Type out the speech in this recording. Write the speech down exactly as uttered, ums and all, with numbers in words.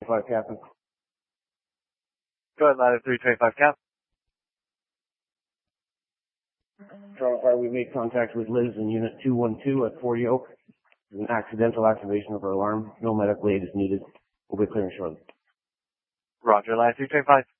twenty-five, Captain. Go ahead, ladder three twenty-five, Cap. Charlie Fire, we made contact with Liz in Unit two one two at Forty Oak. An accidental activation of our alarm. No medical aid is needed. We'll be clearing shortly. Roger, ladder three twenty-five.